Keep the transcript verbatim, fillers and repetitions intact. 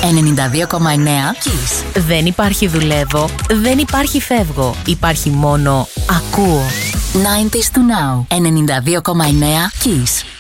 ενενήντα δύο κόμμα εννέα Kiss. Δεν υπάρχει δουλεύω, δεν υπάρχει φεύγω. Υπάρχει μόνο ακούω. ενενήντα του Now. ενενήντα δύο κόμμα εννέα Kiss.